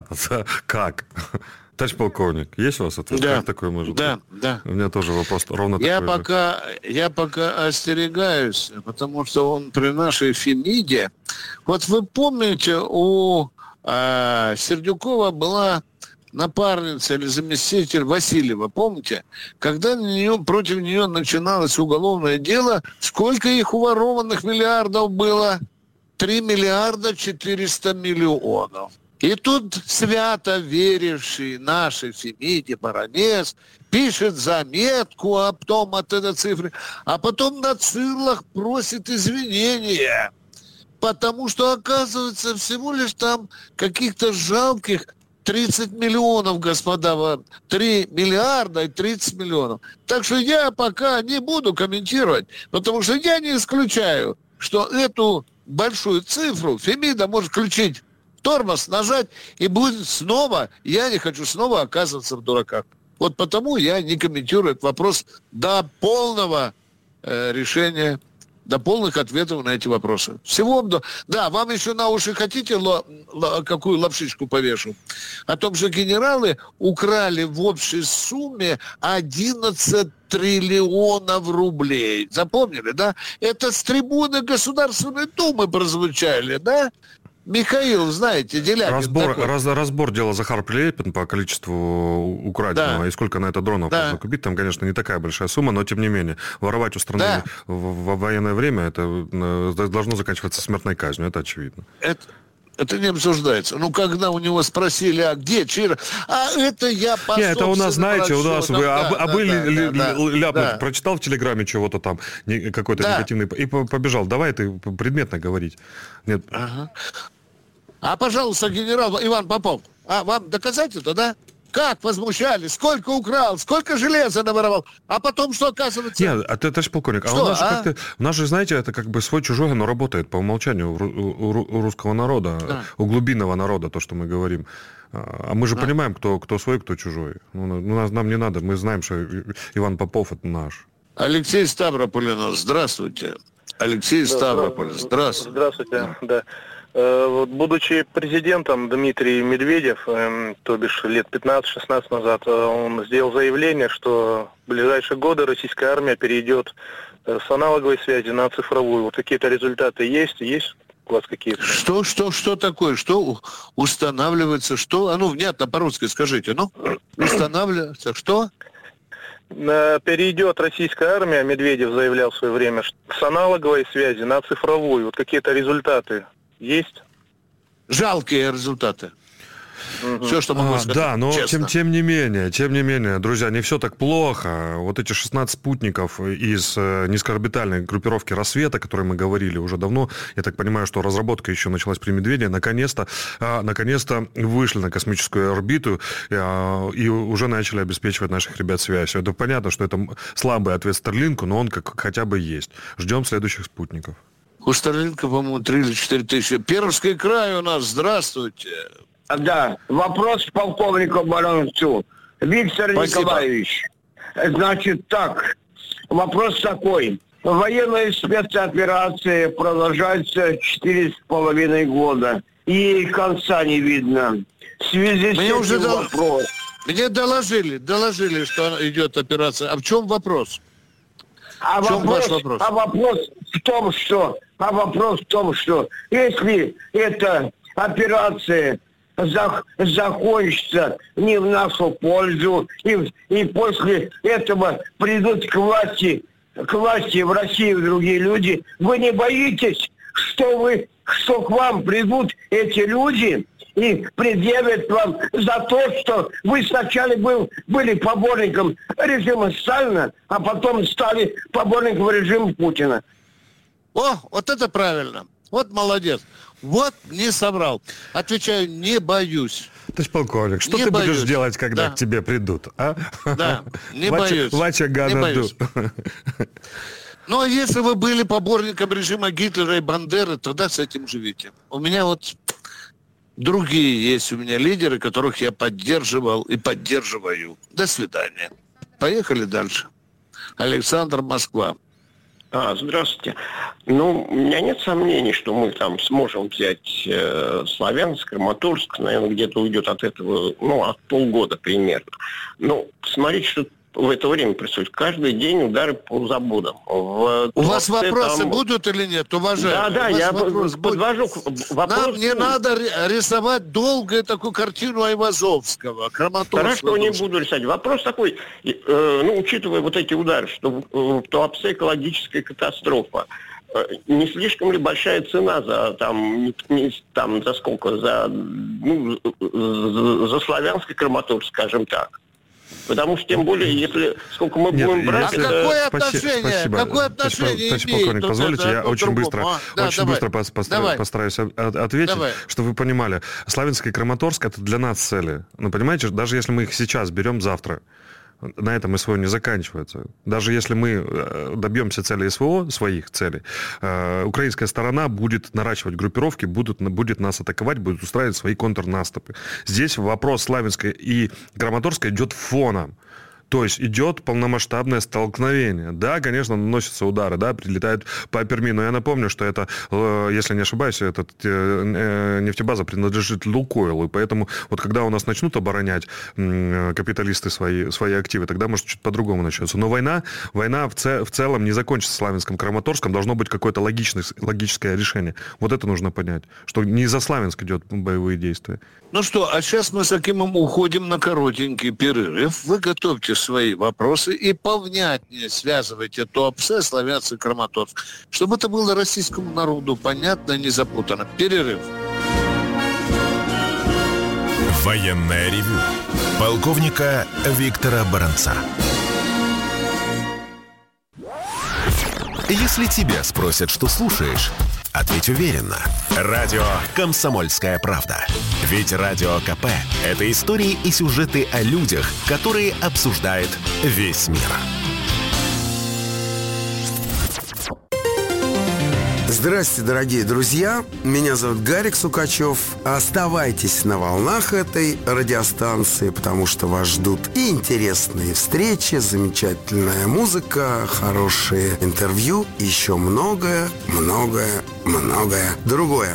Как? Товарищ полковник, есть у вас ответ? Да. Как такое может Да, быть? да. У меня тоже вопрос ровно Я такой же. пока остерегаюсь, потому что он при нашей Фемиде... Вот вы помните, у Сердюкова была напарница или заместитель Васильева, помните? Когда против нее начиналось уголовное дело, сколько их уворованных миллиардов было? 3 миллиарда 400 миллионов. И тут свято веривший нашей Фемиде баронец пишет заметку об том, от этой цифры, а потом на цирлах просит извинения, потому что, оказывается, всего лишь там каких-то жалких 30 миллионов, господа, 3 миллиарда и 30 миллионов. Так что я пока не буду комментировать, потому что я не исключаю, что эту большую цифру Фемида может включить тормоз, нажать, и будет снова, я не хочу снова оказываться в дураках. Вот потому я не комментирую этот вопрос до полного решения, до полных ответов на эти вопросы. Всего вам... Да, вам еще на уши хотите какую лапшичку повешу? О том, что генералы украли в общей сумме 11 триллионов рублей. Запомнили, да? Это с трибуны Государственной Думы прозвучали, да? Михаил, знаете, Делягин разбор дела Захар Прилепин по количеству украденного, да, и сколько на это дронов можно купить. Там, конечно, не такая большая сумма, но тем не менее. Воровать у страны в военное время, это должно заканчиваться смертной казнью, это очевидно. Это не обсуждается. Ну, когда у него спросили, а где Чира? А это я по Нет, это у нас, знаете, у нас вы ляпнуть, прочитал в Телеграме чего-то там, какой-то негативный, и побежал. Давай ты предметно говорить. Нет. Ага. А, пожалуйста, генерал Иван Попов, а вам доказать это, да? Как возмущались, сколько украл, сколько железа наворовал, а потом что оказывается? Нет, товарищ полковник, что? У нас же, знаете, это как бы свой-чужой, оно работает по умолчанию у русского народа, у глубинного народа, то, что мы говорим. А мы же понимаем, кто свой, кто чужой. Нам не надо, мы знаем, что Иван Попов это наш. Алексей Ставрополь, здравствуйте. Алексей Ставрополь, здравствуйте. Здравствуйте, да. Вот, будучи президентом, Дмитрий Медведев, то бишь лет 15-16 назад, он сделал заявление, что в ближайшие годы российская армия перейдет с аналоговой связи на цифровую. Вот какие-то результаты есть? Есть у вас какие-то? Что такое? Что устанавливается? Что? А ну, внятно по-русски скажите. Ну, устанавливается что? Перейдет российская армия, Медведев заявлял в свое время, с аналоговой связи на цифровую. Вот какие-то результаты есть? Жалкие результаты. Все, что могу сказать. Да, но тем не менее, друзья, не все так плохо. Вот эти 16 спутников из низкоорбитальной группировки «Рассвета», о которой мы говорили уже давно, я так понимаю, что разработка еще началась при Медведеве, наконец-то вышли на космическую орбиту и уже начали обеспечивать наших ребят связью. Это понятно, что это слабый ответ Старлинку, но он хотя бы есть. Ждем следующих спутников. У Старлинка, по-моему, 3 или 4 тысячи. Пермский край у нас, здравствуйте. Да, вопрос полковнику Баранцу. Виктор Николаевич, значит так, вопрос такой. Военная спецоперация продолжается 4,5 года. И конца не видно. В связи с этим вопрос. Мне доложили, что идет операция. А в чем вопрос? Вопрос в том, что если эта операция закончится не в нашу пользу, и после этого придут к власти в России другие люди, вы не боитесь, что к вам придут эти люди и предъявят вам за то, что вы сначала были поборником режима Сталина, а потом стали поборником режима Путина? О, вот это правильно. Вот молодец. Вот не соврал. Отвечаю, не боюсь. Товарищ полковник, что ты будешь делать, когда к тебе придут? А? Да, не боюсь. Вача Ганаду. Ну, а если вы были поборником режима Гитлера и Бандеры, тогда с этим живите. У меня вот другие есть лидеры, которых я поддерживал и поддерживаю. До свидания. Поехали дальше. Александр, Москва. Здравствуйте. У меня нет сомнений, что мы там сможем взять Славянск, Краматорск, наверное, где-то уйдет от этого, от полгода примерно. Смотрите, что в это время происходит. Каждый день удары по заводам. У вас вопросы будут или нет, уважаемые? Да, я подвожу вопрос. Нам не надо рисовать долгую такую картину Айвазовского, Краматорского. Хорошо, не буду рисовать. Вопрос такой, учитывая вот эти удары, что в Туапсе экологическая катастрофа, не слишком ли большая цена за за сколько? За Славянск и Краматорск, скажем так? Потому что, тем более, если сколько мы будем брать... Какое отношение? Какое отношение имеет? Полковник, позволите, я очень быстро постараюсь ответить, чтобы вы понимали. Славянск и Краматорск — это для нас цели. Понимаете, даже если мы их сейчас берем завтра, на этом СВО не заканчивается. Даже если мы добьемся цели СВО, своих целей, украинская сторона будет наращивать группировки, будет нас атаковать, будет устраивать свои контрнаступы. Здесь вопрос Славянска и Краматорска идет фоном. То есть идет полномасштабное столкновение. Да, конечно, наносятся удары, да, прилетают по Перми. Но я напомню, что это, если не ошибаюсь, эта нефтебаза принадлежит Лукойлу. И поэтому вот когда у нас начнут оборонять капиталисты свои активы, тогда, может, чуть по-другому начнется. Но война в целом не закончится Славянском, Краматорском. Должно быть какое-то логическое решение. Вот это нужно понять. Что не за Славянск идет боевые действия. А сейчас мы с Акимом уходим на коротенький перерыв. Вы готовьте свои вопросы и повнятнее связывайте Туапсе, Славянск и Краматорск, чтобы это было российскому народу понятно и не запутано. Перерыв. Военное ревю полковника Виктора Баранца. Если тебя спросят, что слушаешь, ответь уверенно. Радио «Комсомольская правда». Ведь Радио КП – это истории и сюжеты о людях, которые обсуждает весь мир. Здравствуйте, дорогие друзья. Меня зовут Гарик Сукачев. Оставайтесь на волнах этой радиостанции, потому что вас ждут и интересные встречи, замечательная музыка, хорошие интервью, и еще многое другое.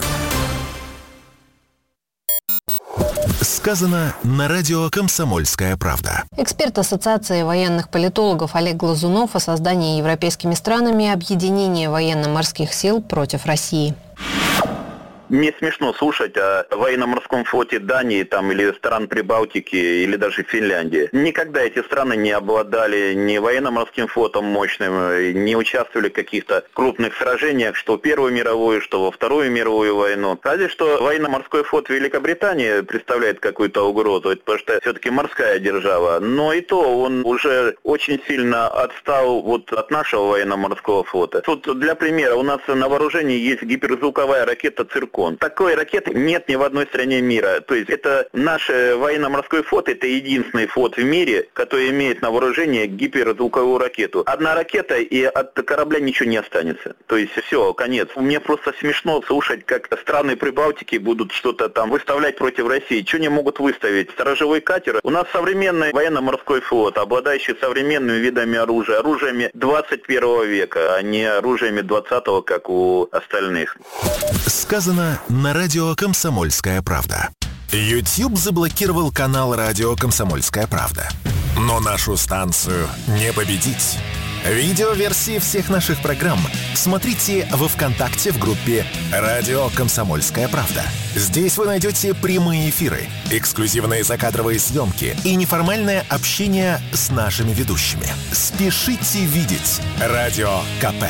Сказано на радио «Комсомольская правда». Эксперт Ассоциации военных политологов Олег Глазунов о создании европейскими странами объединения военно-морских сил против России. Мне смешно слушать о военно-морском флоте Дании или стран Прибалтики, или даже Финляндии. Никогда эти страны не обладали ни военно-морским флотом мощным, не участвовали в каких-то крупных сражениях, что в Первую мировую, что во Вторую мировую войну. Разве что военно-морской флот Великобритании представляет какую-то угрозу, потому что все-таки морская держава. Но и то он уже очень сильно отстал от нашего военно-морского флота. Тут для примера, у нас на вооружении есть гиперзвуковая ракета «Циркон». Такой ракеты нет ни в одной стране мира. То есть это наш военно-морской флот, это единственный флот в мире, который имеет на вооружении гиперзвуковую ракету. Одна ракета, и от корабля ничего не останется. То есть все, конец. Мне просто смешно слушать, как страны Прибалтики будут что-то там выставлять против России. Что они могут выставить? Сторожевой катер? У нас современный военно-морской флот, обладающий современными видами оружия, оружиями 21 века, а не оружиями 20-го, как у остальных. Сказано на радио «Комсомольская правда». YouTube заблокировал канал радио «Комсомольская правда». Но нашу станцию не победить. Видеоверсии всех наших программ смотрите во ВКонтакте в группе «Радио Комсомольская правда». Здесь вы найдете прямые эфиры, эксклюзивные закадровые съемки и неформальное общение с нашими ведущими. Спешите видеть Радио КП.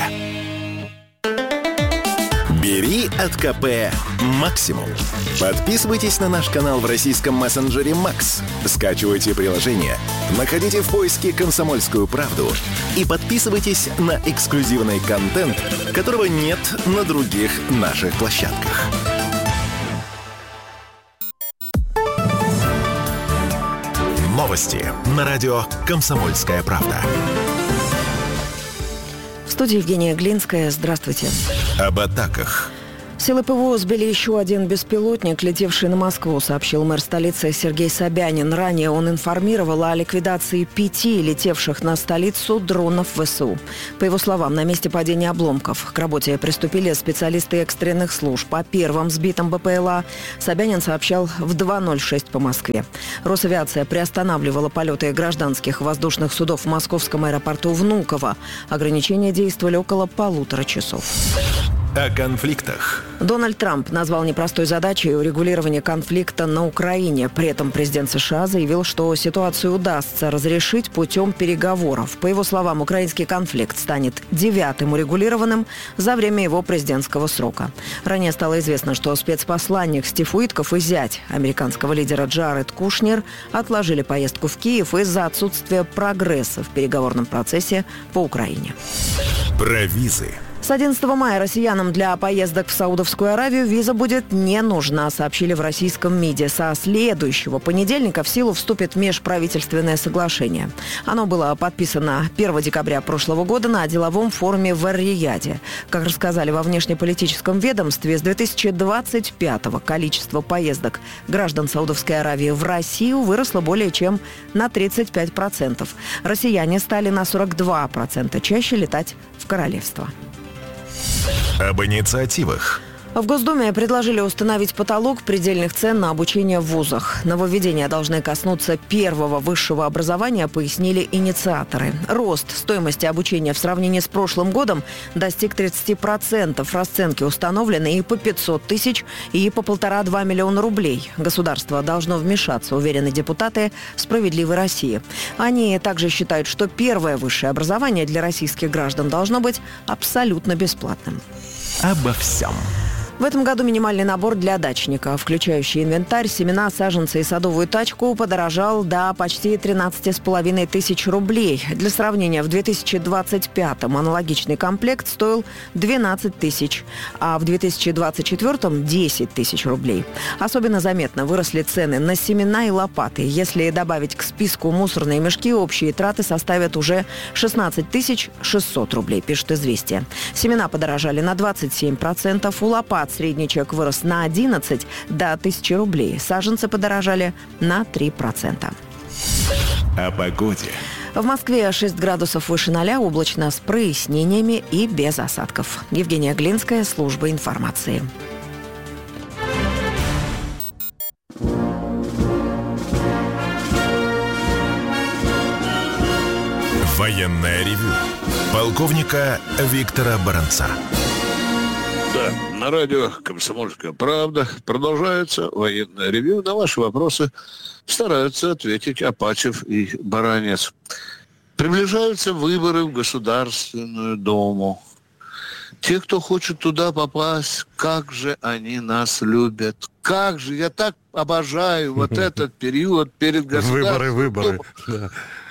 Бери от КП максимум. Подписывайтесь на наш канал в российском мессенджере Макс. Скачивайте приложение, находите в поиске «Комсомольскую правду» и подписывайтесь на эксклюзивный контент, которого нет на других наших площадках. Новости на радио «Комсомольская правда». В студии Евгения Глинская. Здравствуйте. Об атаках. Силы ПВО сбили еще один беспилотник, летевший на Москву, сообщил мэр столицы Сергей Собянин. Ранее он информировал о ликвидации 5 летевших на столицу дронов ВСУ. По его словам, на месте падения обломков к работе приступили специалисты экстренных служб. О первом сбитом БПЛА Собянин сообщал в 2:06 по Москве. Росавиация приостанавливала полеты гражданских воздушных судов в московском аэропорту Внуково. Ограничения действовали около 1,5 часов. О конфликтах. Дональд Трамп назвал непростой задачей урегулирование конфликта на Украине. При этом президент США заявил, что ситуацию удастся разрешить путем переговоров. По его словам, украинский конфликт станет 9-м урегулированным за время его президентского срока. Ранее стало известно, что спецпосланник Стив Уитков и зять американского лидера Джаред Кушнер отложили поездку в Киев из-за отсутствия прогресса в переговорном процессе по Украине. Про визы. С 11 мая россиянам для поездок в Саудовскую Аравию виза будет не нужна, сообщили в российском МИДе. Со следующего понедельника в силу вступит межправительственное соглашение. Оно было подписано 1 декабря прошлого года на деловом форуме в Эр-Рияде. Как рассказали во внешнеполитическом ведомстве, с 2025-го количество поездок граждан Саудовской Аравии в Россию выросло более чем на 35%. Россияне стали на 42% чаще летать в королевство. Об инициативах. В Госдуме предложили установить потолок предельных цен на обучение в вузах. Нововведения должны коснуться первого высшего образования, пояснили инициаторы. Рост стоимости обучения в сравнении с прошлым годом достиг 30%. Расценки установлены и по 500 тысяч, и по 1,5-2 миллиона рублей. Государство должно вмешаться, уверены депутаты «Справедливой России». Они также считают, что первое высшее образование для российских граждан должно быть абсолютно бесплатным. Обо всем. В этом году минимальный набор для дачника, включающий инвентарь, семена, саженцы и садовую тачку, подорожал до почти 13,5 тысяч рублей. Для сравнения, в 2025-м аналогичный комплект стоил 12 тысяч, а в 2024-м – 10 тысяч рублей. Особенно заметно выросли цены на семена и лопаты. Если добавить к списку мусорные мешки, общие траты составят уже 16 600 рублей, пишет «Известия». Семена подорожали на 27%, у лопат средний чек вырос на 11 до 1000 рублей. Саженцы подорожали на 3%. О погоде. В Москве 6 градусов выше 0, облачно с прояснениями и без осадков. Евгения Глинская, служба информации. Военное ревю полковника Виктора Баранца. Да, на радио «Комсомольская правда» продолжается военное ревью. На ваши вопросы стараются ответить Апачев и Баранец. Приближаются выборы в Государственную Думу. Те, кто хочет туда попасть, как же они нас любят. Как же, я так обожаю вот этот период перед Государственной Выборы. Думой.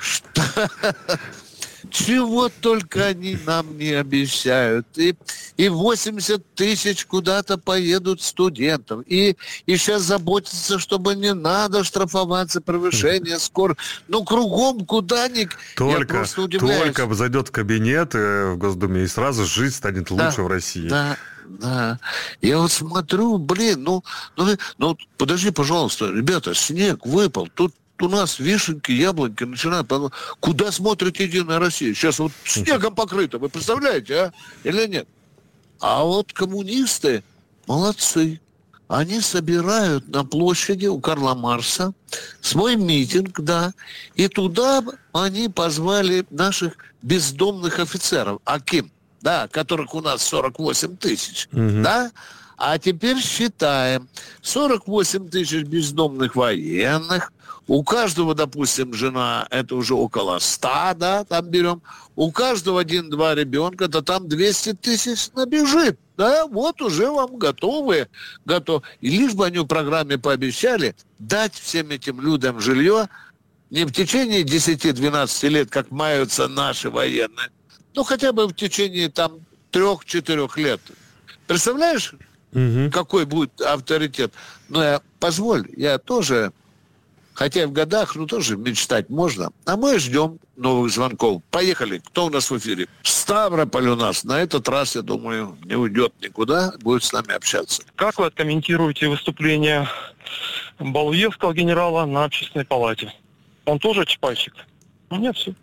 Чего только они нам не обещают. И 80 тысяч куда-то поедут студентов. И сейчас заботятся, чтобы не надо штрафоваться, превышение скорости. Ну, кругом куда ни... Только зайдет в кабинет в Госдуме, и сразу жизнь станет лучше в России. Да. Я вот смотрю, ну, подожди, пожалуйста, ребята, снег выпал, тут у нас вишенки, яблоньки начинают... Куда смотрит Единая Россия? Сейчас вот снегом покрыто, вы представляете, а? Или нет? А вот коммунисты молодцы. Они собирают на площади у Карла Маркса свой митинг, да, и туда они позвали наших бездомных офицеров, аким, да, которых у нас 48 тысяч, да? А теперь считаем. 48 тысяч бездомных военных. У каждого, допустим, жена, это уже около 100, да, там берем. У каждого 1-2 ребенка, то там 200 тысяч набежит. Да, вот уже вам готовы. И лишь бы они в программе пообещали дать всем этим людям жилье не в течение 10-12 лет, как маются наши военные, но хотя бы в течение там 3-4 лет. Представляешь, какой будет авторитет? Но позволь, я тоже Хотя и в годах, ну, тоже мечтать можно. А мы ждем новых звонков. Поехали. Кто у нас в эфире? Ставрополь у нас. На этот раз, я думаю, не уйдет никуда. Будет с нами общаться. Как вы откомментируете выступление Балуевского генерала на общественной палате? Он тоже чапайщик? Ну, нет, все.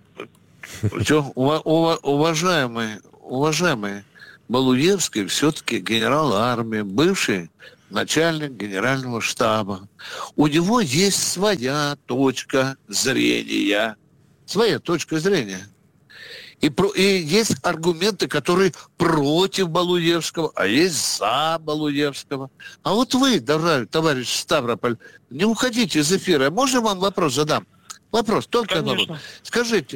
Уважаемый, Балуевский все-таки генерал армии, бывший начальник генерального штаба. У него есть своя точка зрения. Своя точка зрения. И есть аргументы, которые против Балуевского, а есть за Балуевского. А вот вы, товарищ Ставрополь, не уходите из эфира. Можно вам вопрос задам? Вопрос, только вопрос. Скажите,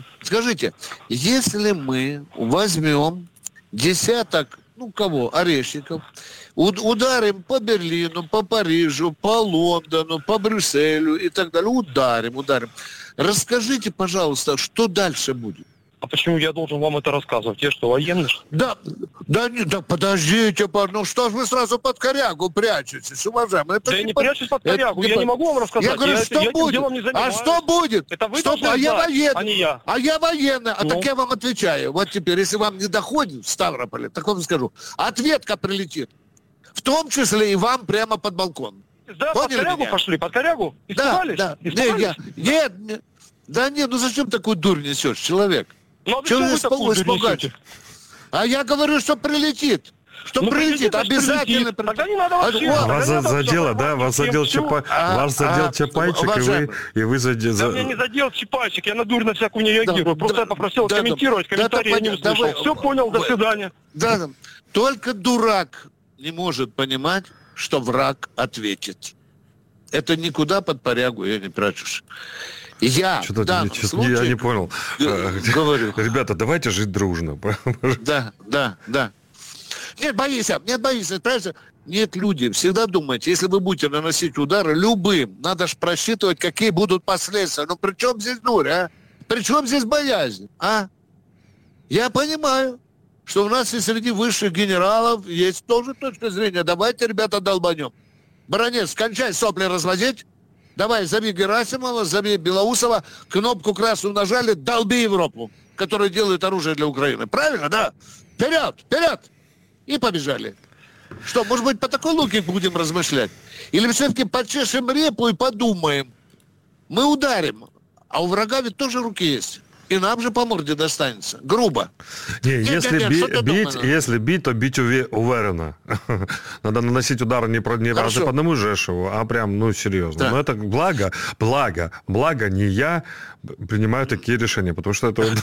если мы возьмем десяток, орешников, ударим по Берлину, по Парижу, по Лондону, по Брюсселю и так далее, ударим. Расскажите, пожалуйста, что дальше будет? А почему я должен вам это рассказывать? Я что, военный? Да, подождите, что ж вы сразу под корягу прячетесь, уважаемый? Я не прячусь под корягу, я не могу вам рассказать. Я говорю, что будет? А что будет? Это вы должны знать, а не я. А я военный, так я вам отвечаю. Вот теперь, если вам не доходит в Ставрополе, так вам скажу, ответка прилетит. В том числе и вам прямо под балкон. Да, под корягу пошли, под корягу? Испугались? Да. Нет, зачем такую дурь несешь, человек? Ну, а вы испугать? А я говорю, что прилетит. Прилетит, обязательно прилетит. Тогда не надо вообще. Вас задело, да? Вас задел чапайчик, и вы задел... Да, меня не задел чапайчик, я на дурь на всякую не реагирую. Просто я попросил комментировать, комментарий я не услышал. Все понял, до свидания. Да, только дурак не может понимать, что враг ответит. Это никуда под порягу я не прячусь. Я не понял. Говорю. Ребята, давайте жить дружно. Да. Нет, боися. Нет, люди, всегда думайте, если вы будете наносить удары любым, надо же просчитывать, какие будут последствия. Ну, при чем здесь дурь, а? При чем здесь боязнь, а? Я понимаю, что у нас и среди высших генералов есть тоже точка зрения. Давайте, ребята, долбанем. Баронец, кончай сопли развозить. Давай, зови Герасимова, зови Белоусова, кнопку красную нажали, долби Европу, которая делает оружие для Украины. Правильно, да? Вперед! И побежали. Что, может быть, по такой логике будем размышлять? Или все-таки почешем репу и подумаем? Мы ударим, а у врага ведь тоже руки есть. И нам же по морде достанется. Грубо. Если бить, то бить уверенно. Надо наносить удар не по одному Жешеву, а прям, серьезно. Да. Но это благо не я принимаю такие решения, потому что это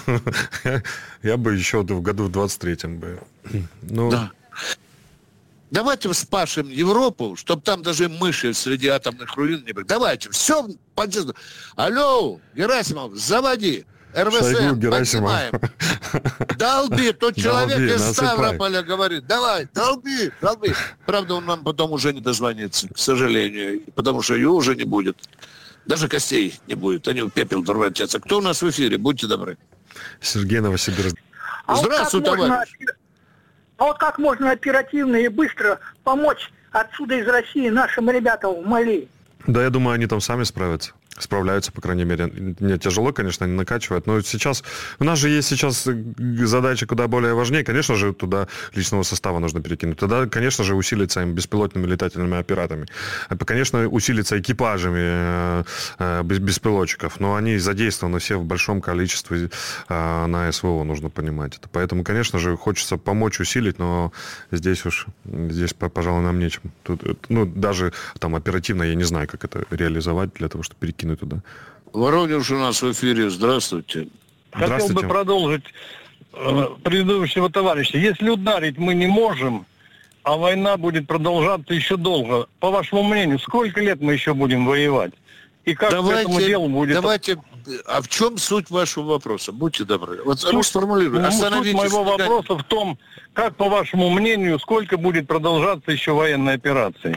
я бы еще в году в 23-м бы. Да. Давайте вспашем Европу, чтобы там даже мыши среди атомных руин не были. Давайте, все поддерживаем. Алло, Герасимов, заводи. РВС, поднимаем. Долби, тот человек из Ставрополя говорит, давай, долби. Правда, он нам потом уже не дозвонится, к сожалению, потому что ее уже не будет. Даже костей не будет, они в пепел превратятся. Кто у нас в эфире? Будьте добры. Сергей Новосибирск. Здравствуй, товарищ. А вот как можно оперативно и быстро помочь отсюда из России нашим ребятам в Мали? Да, я думаю, они там сами справляются, по крайней мере. Не тяжело, конечно, они накачивают, но сейчас... У нас же есть сейчас задача куда более важнее. Конечно же, туда личного состава нужно перекинуть. Тогда, конечно же, усилиться им беспилотными летательными аппаратами. Конечно, усилиться экипажами беспилотчиков, но они задействованы все в большом количестве на СВО, нужно понимать это. Поэтому, конечно же, хочется помочь усилить, но здесь, пожалуй, нам нечем. Тут, даже там оперативно я не знаю, как это реализовать для того, чтобы перекинуть туда. Воронеж у нас в эфире. Здравствуйте. Хотел бы продолжить предыдущего товарища. Если ударить мы не можем, а война будет продолжаться еще долго, по вашему мнению, сколько лет мы еще будем воевать? И как к этому делу будет... А в чем суть вашего вопроса? Будьте добры. Вот сформулируйте. Суть моего вопроса в том, как, по вашему мнению, сколько будет продолжаться еще военная операция?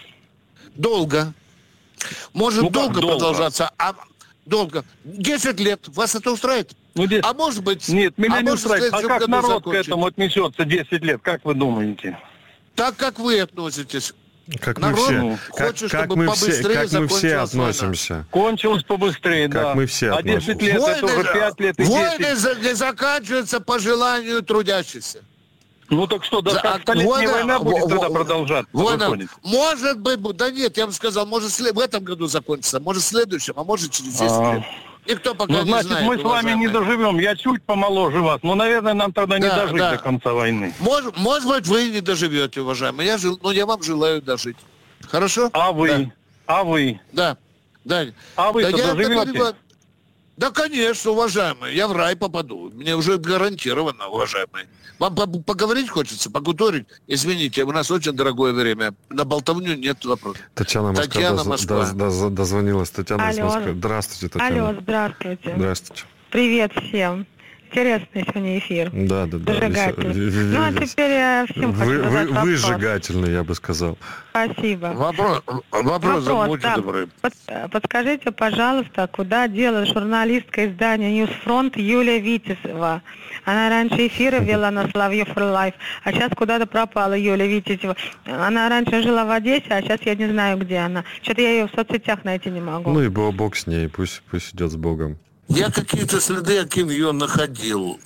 Долго. Может долго продолжаться, долго. 10 лет. Вас это устраивает? А может быть... Нет, меня не устраивает. А как народ к этому отнесется 10 лет? Как вы думаете? Так, как вы относитесь. Как народ мы все, хочет, как чтобы мы побыстрее все закончилась война. относимся. Кончилось побыстрее, Как да. мы все А 10 относимся. лет, это уже 5 лет и 10. Войны не заканчиваются по желанию трудящихся. Ну так что, да, как столетняя война будет тогда продолжаться? Может быть, да нет, я бы сказал, может в этом году закончится, может в следующем, а может через 10 лет. Никто пока не знает. Значит, мы с вами не доживем. Я чуть помоложе вас, но, наверное, нам тогда не дожить до конца войны. Может быть, вы и не доживете, уважаемый. Я вам желаю дожить. Хорошо? А вы? Да. А вы? Да. А вы-то доживете? Да, конечно, уважаемый. Я в рай попаду. Мне уже гарантированно, уважаемый. Вам поговорить хочется, покуторить? Извините, у нас очень дорогое время. На болтовню нет вопросов. Татьяна Москва. Дозвонилась. Татьяна из Москвы. Здравствуйте, Татьяна. Алло, здравствуйте. Здравствуйте. Привет всем. Интересный сегодня эфир. Да. Зажигательный. Ну, а теперь я всем хочу задать вопрос. Выжигательный, я бы сказал. Спасибо. Вопрос, будьте добры. Подскажите, пожалуйста, куда делась журналистка издания «Ньюсфронт» Юлия Витязева? Она раньше эфиры вела на Соловьев for Life, а сейчас куда-то пропала Юлия Витязева. Она раньше жила в Одессе, а сейчас я не знаю, где она. Что-то я ее в соцсетях найти не могу. Ну и бог с ней, пусть идет с Богом. Я какие-то следы ее находил,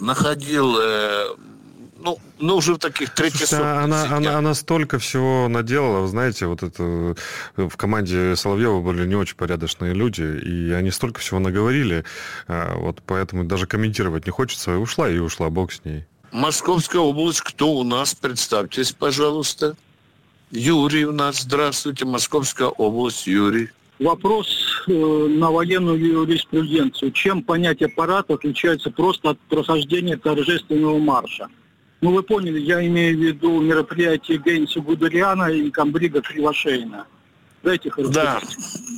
уже в таких третьесотых. Она столько всего наделала, вы знаете, вот это в команде Соловьева были не очень порядочные люди, и они столько всего наговорили, вот поэтому даже комментировать не хочется. Ушла, бог с ней. Московская область, кто у нас? Представьтесь, пожалуйста. Юрий у нас, здравствуйте, Московская область, Юрий. Вопрос на военную юриспруденцию. Чем понятие парад отличается просто от прохождения торжественного марша? Ну, вы поняли, я имею в виду мероприятие Генси Гудериана и комбрига Кривошеина. Дайте характеристику.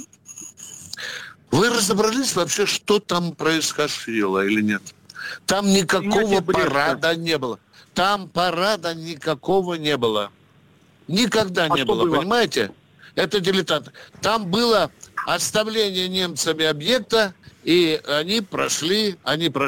Да. Вы разобрались вообще, что там происходило или нет? Там никакого парада не было. Там парада никакого не было. Никогда не было, понимаете? Это дилетант. Там было оставление немцами объекта, и они прошли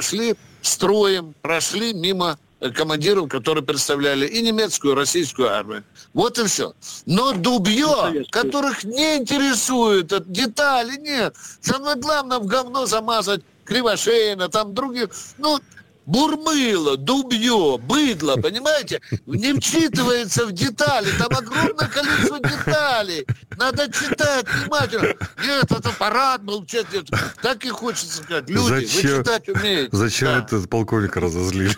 строем, прошли мимо командиров, которые представляли и немецкую, и российскую армию. Вот и все. Но дубье, которых не интересуют детали, нет. Самое главное в говно замазать Кривошеина, там других, бурмыло, дубье, быдло, понимаете? Не вчитывается в детали. Там огромное количество деталей. Надо читать внимательно. Нет, это парад был. Так и хочется сказать. Люди, вы читать умеете. Зачем этот полковника разозлили?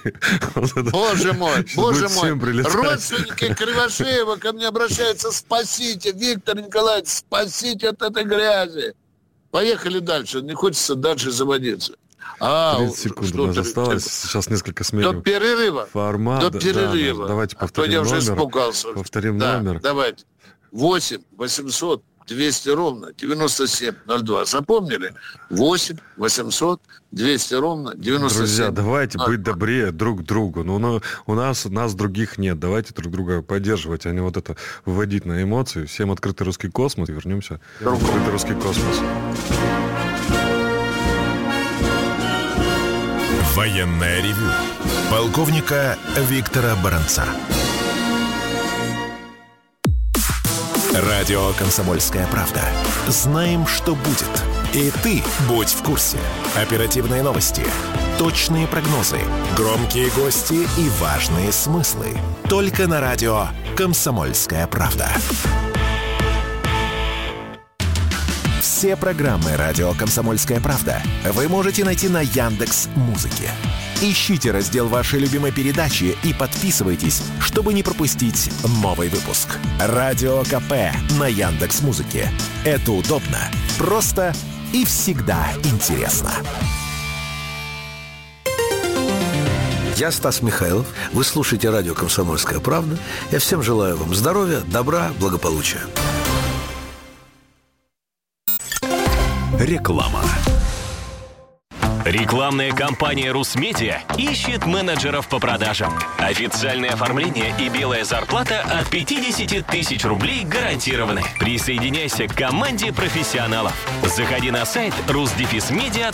Боже мой. Родственники Кривошеева ко мне обращаются. Спасите, Виктор Николаевич, спасите от этой грязи. Поехали дальше. Не хочется дальше заводиться. 30 секунд у нас осталось. Сейчас несколько сменим. До перерыва. Формат. До перерыва. Давайте повторим номер. Я уже испугался. Повторим номер. Давайте. 8 800 200 ровно 9702. Запомнили? 8 800 200 ровно 9702. Друзья, давайте быть добрее друг к другу. У нас других нет. Давайте друг друга поддерживать, а не вот это вводить на эмоции. Всем открытый русский космос. И вернемся в открытый русский космос. Военное ревю полковника Виктора Баранца. Радио «Комсомольская правда». Знаем, что будет. И ты будь в курсе. Оперативные новости, точные прогнозы, громкие гости и важные смыслы. Только на радио «Комсомольская правда». Все программы «Радио Комсомольская правда» вы можете найти на Яндекс.Музыке. Ищите раздел вашей любимой передачи и подписывайтесь, чтобы не пропустить новый выпуск. Радио КП на Яндекс.Музыке. Это удобно, просто и всегда интересно. Я Стас Михайлов. Вы слушаете радио «Комсомольская правда». Я всем желаю вам здоровья, добра, благополучия. Реклама. Рекламная кампания «Русмедиа» ищет менеджеров по продажам. Официальное оформление и белая зарплата от 50 тысяч рублей гарантированы. Присоединяйся к команде профессионалов. Заходи на сайт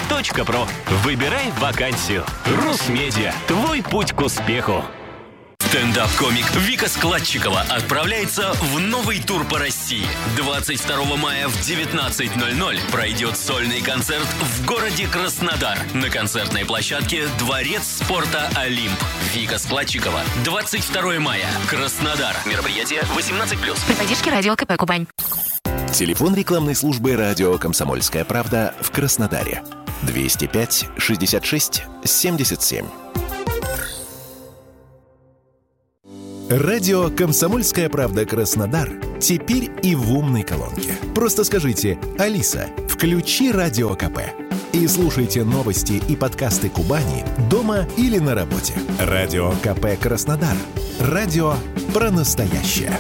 rus-media.pro. Выбирай вакансию. «Русмедиа» – твой путь к успеху. В Стендап-комик Вика Складчикова отправляется в новый тур по России. 22 мая в 19:00 пройдет сольный концерт в городе Краснодар на концертной площадке «Дворец спорта Олимп». Вика Складчикова. 22 мая. Краснодар. Мероприятие 18+. При поддержке радио КП «Кубань». Телефон рекламной службы «Радио Комсомольская правда» в Краснодаре. 205 66 77. Радио «Комсомольская правда» Краснодар теперь и в умной колонке. Просто скажите: «Алиса, включи Радио КП». И слушайте новости и подкасты Кубани дома или на работе. Радио КП Краснодар. Радио про настоящее.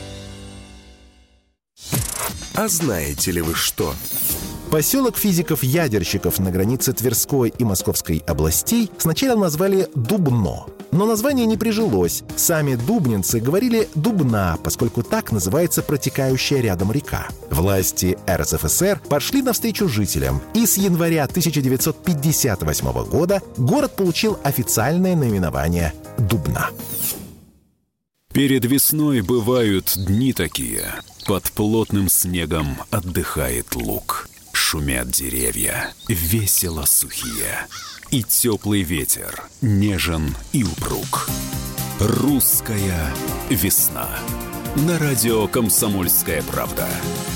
А знаете ли вы что? Поселок физиков-ядерщиков на границе Тверской и Московской областей сначала назвали Дубно. Но название не прижилось. Сами дубнинцы говорили «Дубна», поскольку так называется протекающая рядом река. Власти РСФСР пошли навстречу жителям, и с января 1958 года город получил официальное наименование Дубна. Перед весной бывают дни такие. Под плотным снегом отдыхает луг. Шумят деревья, весело сухие. И теплый ветер нежен и упруг. Русская весна. На радио «Комсомольская правда».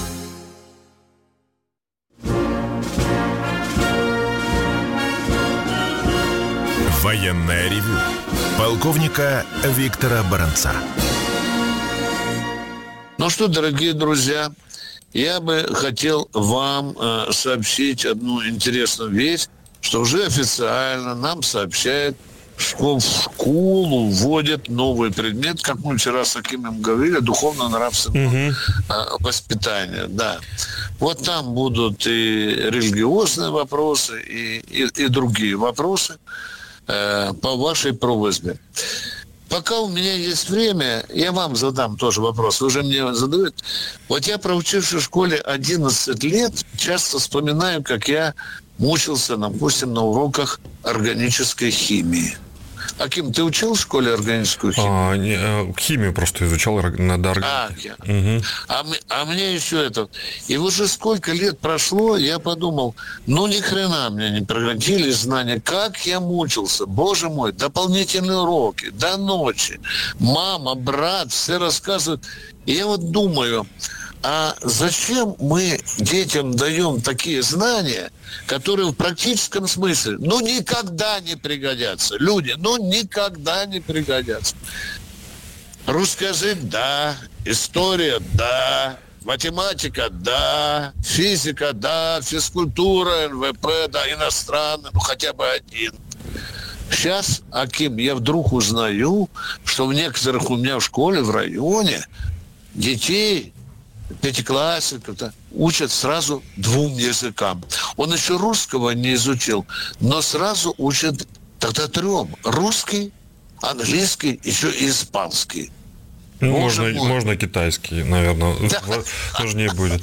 Военное ревю полковника Виктора Баранца. Ну что, дорогие друзья, я бы хотел вам сообщить одну интересную вещь, что уже официально нам сообщают, что в школу вводят новый предмет, как мы вчера с Акимом говорили, духовно-нравственное воспитание. Да. Вот там будут и религиозные вопросы, и другие вопросы по вашей просьбе. Пока у меня есть время, я вам задам тоже вопрос. Вы же мне задаете. Вот я, проучившись в школе 11 лет, часто вспоминаю, как я мучился, допустим, на уроках органической химии. Аким, ты учил в школе органическую химию? Химию просто изучал. А мне еще это... И уже сколько лет прошло, я подумал, ни хрена мне не пригодились знания. Как я мучился, боже мой, дополнительные уроки, до ночи. Мама, брат, все рассказывают. И я вот думаю... А зачем мы детям даем такие знания, которые в практическом смысле, никогда не пригодятся? Люди, никогда не пригодятся. Rусский язык, да. История, да. Математика, да. Физика, да. Физкультура, НВП, да. Иностранный, хотя бы один. Сейчас, Аким, я вдруг узнаю, что в некоторых у меня в школе, в районе, детей... пятиклассников учат сразу 2 языкам. Он еще русского не изучил, но сразу учат тогда 3. Русский, английский, еще и испанский. Можно китайский, наверное, сложнее будет.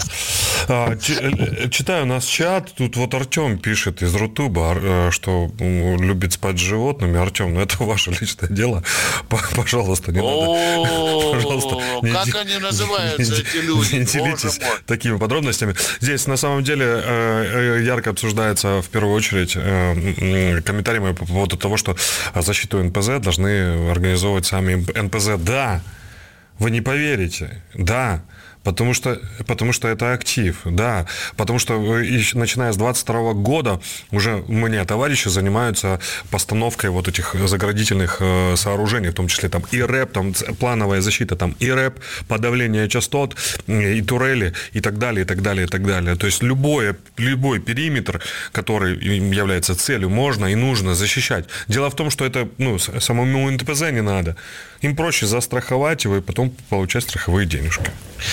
Читаю у нас чат. Тут вот Артем пишет из Рутуба, что любит спать с животными. Артем, это ваше личное дело. Пожалуйста, не надо. Пожалуйста, как они называются, эти люди? Не делитесь такими подробностями. Здесь, на самом деле, ярко обсуждается, в первую очередь, комментарии по поводу того, что защиту НПЗ должны организовывать сами НПЗ. Да, вы не поверите, да. Потому что это актив, да. Потому что начиная с 22 года уже у меня товарищи занимаются постановкой вот этих заградительных сооружений, в том числе там и РЭП, там плановая защита, там и РЭП, подавление частот, и турели, и так далее, и так далее, и так далее. То есть любой периметр, который является целью, можно и нужно защищать. Дело в том, что это самому НПЗ не надо. Им проще застраховать его и потом получать страховые денежки.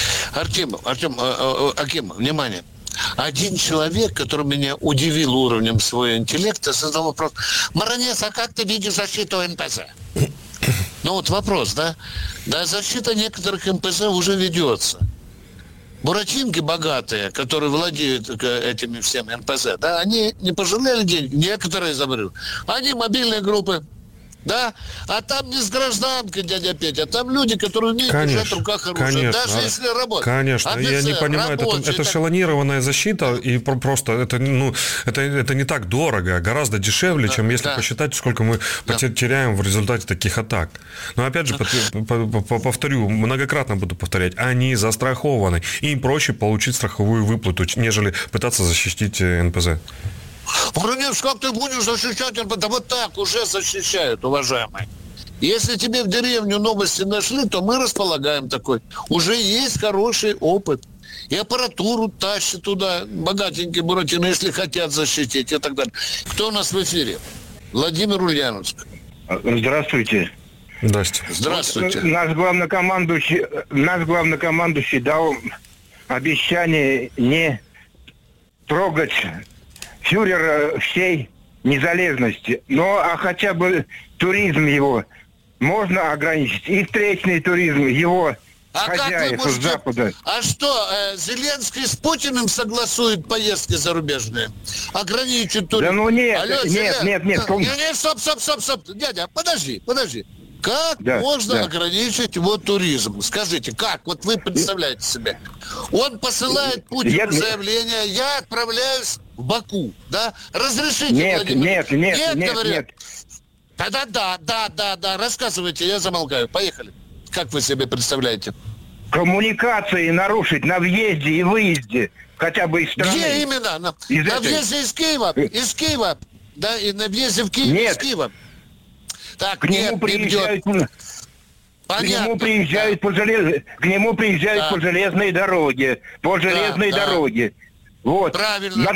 Аким, внимание. Один человек, который меня удивил уровнем своего интеллекта, задал вопрос: Маранец, а как ты видишь защиту НПЗ? Вопрос, да? Да, защита некоторых НПЗ уже ведется. Буратинки богатые, которые владеют этими всеми НПЗ, да, они не пожалели денег, некоторые забрали. Они мобильные группы Да? А там не с гражданкой, дядя Петя, там люди, которые умеют держать в руках оружие. Конечно, даже если работать. Конечно, офицер, я не понимаю, это эшелонированная защита, и просто это не так дорого, а гораздо дешевле, чем если посчитать, сколько мы теряем в результате таких атак. Но опять же, повторю, многократно буду повторять, они застрахованы. Им проще получить страховую выплату, нежели пытаться защитить НПЗ. Конечно, как ты будешь защищать? Да вот так уже защищают, уважаемые. Если тебе в деревню новости нашли, то мы располагаем такой. Уже есть хороший опыт. И аппаратуру тащат туда богатенькие буратино, если хотят защитить и так далее. Кто у нас в эфире? Владимир Ульяновск. Здравствуйте. Здравствуйте. Вот, наш главнокомандующий дал обещание не трогать фюрера всей незалежности. А хотя бы туризм его можно ограничить. И встречный туризм его хозяев из Запада. А что, Зеленский с Путиным согласует поездки зарубежные? Ограничит туризм? Да нет, Алло, нет. Нет, стоп. Дядя, подожди. Как можно ограничить его туризм? Скажите, как? Вот вы представляете себе. Он посылает Путину заявление, я отправляюсь в Баку, да? Разрешите, Владимир? Нет. Да, рассказывайте, я замолкаю. Поехали. Как вы себе представляете? Коммуникации нарушить на въезде и выезде хотя бы из страны. Где именно? На въезде из Киева? Из Киева? Да, и на въезде в Киев из Киева? Так, к нему приезжают по железной дороге. Дороге. Вот. Правильно.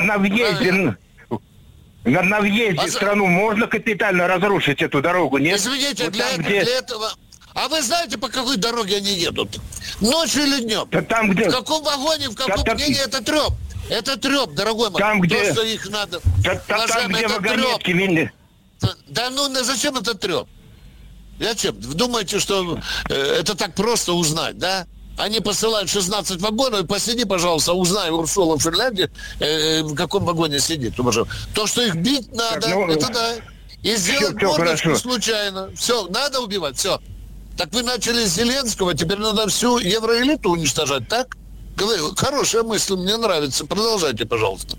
На въезде в страну можно капитально разрушить эту дорогу, нет? Извините, вот для этого... А вы знаете, по какой дороге они едут? Ночью или днем? Там, где... В каком вагоне, в каком мнении это трёп? Это трёп, дорогой мой. Там, где... То, что их надо... Там, где вагонетки винны. Да зачем это трёп? Зачем? Вы думаете, что это так просто узнать, да? Они посылают 16 вагонов, и посиди, пожалуйста, узнай Урсула в Финляндии, в каком вагоне сидит. То, что их бить надо, это да. И сделать мордочку случайно. Все, надо убивать, все. Так вы начали с Зеленского, теперь надо всю евроэлиту уничтожать, так? Хорошая мысль, мне нравится. Продолжайте, пожалуйста.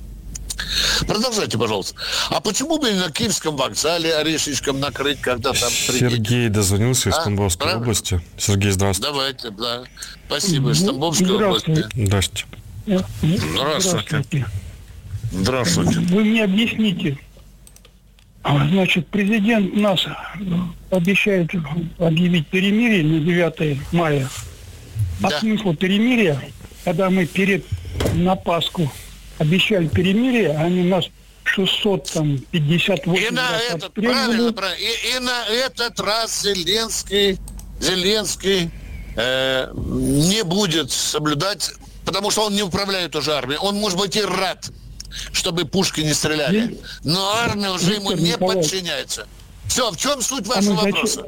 А почему бы на Киевском вокзале орешечком накрыть, когда там приедет? Сергей дозвонился из Тамбовской области. Сергей, здравствуйте. Давайте, да. Спасибо, из Тамбовской области. Здравствуйте. Вы мне объясните. Значит, президент нас обещает объявить перемирие на 9 мая. А смысл перемирия, когда мы на Пасху обещали перемирие, они нас 658 и на этот, правильно. И на этот раз Зеленский не будет соблюдать, потому что он не управляет уже армией. Он, может быть, и рад, чтобы пушки не стреляли. Но армия уже ему не подчиняется. Все, в чем суть вашего вопроса?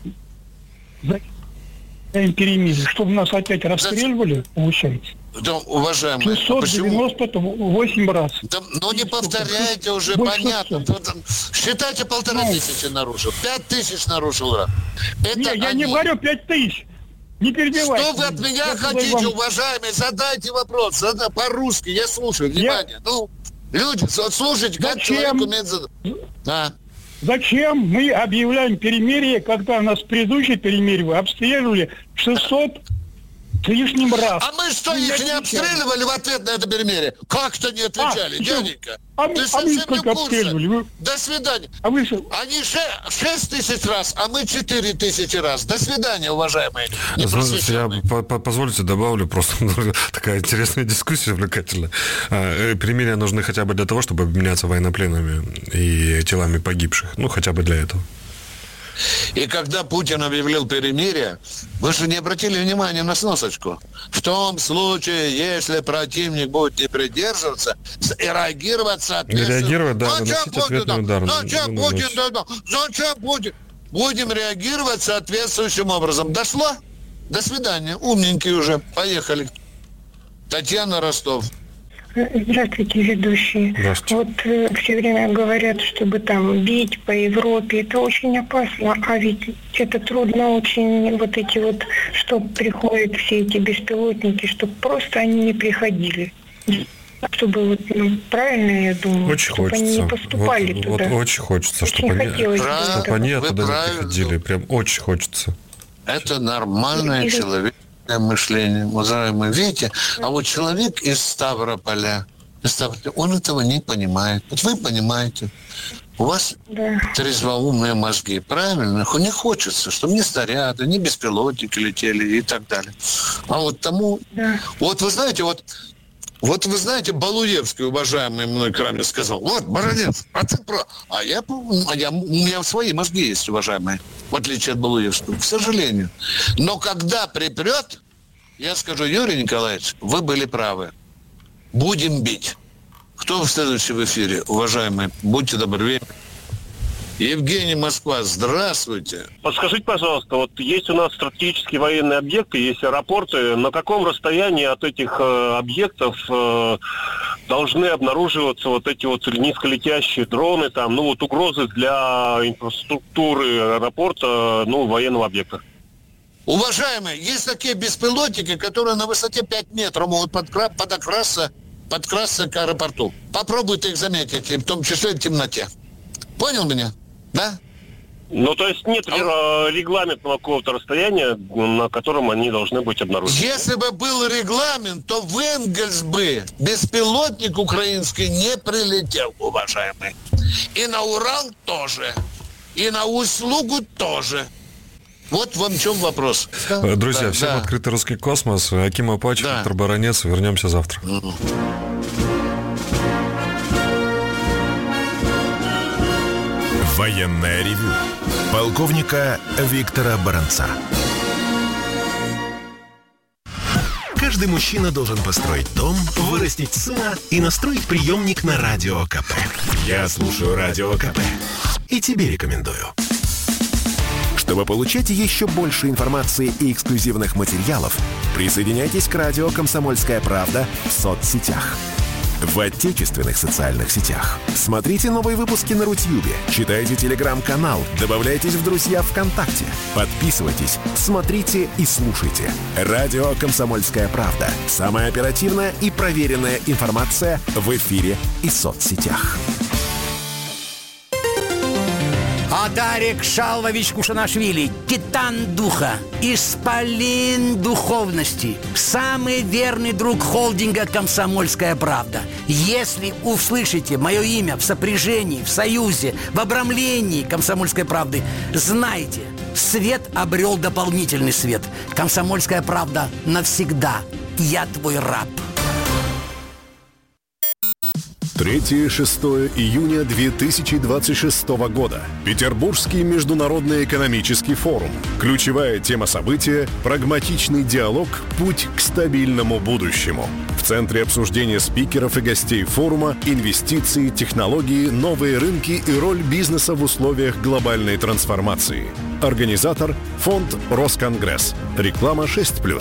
Перемирие, чтобы нас опять расстреливали, получается. Да, уважаемые, 698 раз. Да, не повторяйте уже, понятно. Считайте 1500 нарушил. 5000 нарушил. Я не говорю 5000. Не перебивайте. Что вы от меня хотите, уважаемые? Задайте вопрос. По-русски, я слушаю. Внимание. Люди, слушайте, как человек умеет задать. Зачем мы объявляем перемирие, когда нас предыдущее перемирие обстреливали 600 с лишним раз? А мы что, их не обстреливали в ответ на это перемирие? Как-то не отвечали, дяденька. Ты совсем не в курсе. До свидания. Они 6000 раз, а мы 4000 раз. До свидания, уважаемые. Позвольте добавлю, просто такая интересная дискуссия, увлекательная. Перемирия нужны хотя бы для того, чтобы обменяться военнопленными и телами погибших. Хотя бы для этого. И когда Путин объявил перемирие, вы же не обратили внимания на сносочку. В том случае, если противник будет не придерживаться, реагировать соответственно. Реагировать, да, наносить ответный удар. Зачем Путин? Будем реагировать соответствующим образом. Дошло? До свидания. Умненькие уже. Поехали. Татьяна, Ростов. Здравствуйте, ведущие. Здравствуйте. Вот все время говорят, чтобы там бить по Европе. Это очень опасно. А ведь это трудно очень, вот эти вот, чтобы приходят все эти беспилотники, чтобы просто они не приходили. Чтобы вот, правильно, я думаю, очень чтобы хочется. они не поступали туда. Вот очень хочется, чтобы они оттуда не приходили. Прям очень хочется. Это нормальное человеческое мышление, уважаемые. Видите, а вот человек из Ставрополя, он этого не понимает. Вот вы понимаете. У вас трезвоумные мозги, правильно? Не хочется, чтобы ни снаряды, ни беспилотники летели и так далее. А вот тому... Вот вы знаете, вы знаете, Балуевский, уважаемый мной Крамер, сказал: вот, Баранец, а ты прав. У меня свои мозги есть, уважаемые, в отличие от Балуевского, к сожалению. Но когда припрет, я скажу: Юрий Николаевич, вы были правы. Будем бить. Кто в следующем эфире, уважаемые? Будьте добры. Евгений, Москва, здравствуйте. Подскажите, пожалуйста, вот есть у нас стратегические военные объекты, есть аэропорты. На каком расстоянии от этих объектов должны обнаруживаться вот эти вот низколетящие дроны, там, ну вот угрозы для инфраструктуры аэропорта, военного объекта? Уважаемые, есть такие беспилотники, которые на высоте 5 метров могут подкрасться к аэропорту. Попробуйте их заметить, в том числе в темноте. Понял меня? Да? То есть нет регламентного какого-то расстояния, на котором они должны быть обнаружены? Если бы был регламент, то в Энгельс бы беспилотник украинский не прилетел, уважаемый. И на Урал тоже. И на Услугу тоже. Вот вам в чем вопрос. Друзья, всем открытый русский космос. Аким Апач, Виктор Баранец. Вернемся завтра. Военное ревю полковника Виктора Баранца. Каждый мужчина должен построить дом, вырастить сына и настроить приемник на Радио КП. Я слушаю Радио КП и тебе рекомендую. Чтобы получать еще больше информации и эксклюзивных материалов, присоединяйтесь к радио «Комсомольская правда» в соцсетях. В отечественных социальных сетях. Смотрите новые выпуски на Рутьюбе, читайте телеграм-канал, добавляйтесь в друзья ВКонтакте, подписывайтесь, смотрите и слушайте. Радио «Комсомольская правда». Самая оперативная и проверенная информация в эфире и соцсетях. Адарик Шалвович Кушанашвили, титан духа, исполин духовности, самый верный друг холдинга «Комсомольская правда». Если услышите мое имя в сопряжении, в союзе, в обрамлении «Комсомольской правды», знайте, свет обрел дополнительный свет. «Комсомольская правда» навсегда. Я твой раб. 3-6 июня 2026 года. Петербургский международный экономический форум. Ключевая тема события – прагматичный диалог «Путь к стабильному будущему». В центре обсуждения спикеров и гостей форума инвестиции, технологии, новые рынки и роль бизнеса в условиях глобальной трансформации. Организатор – фонд «Росконгресс». Реклама 6+.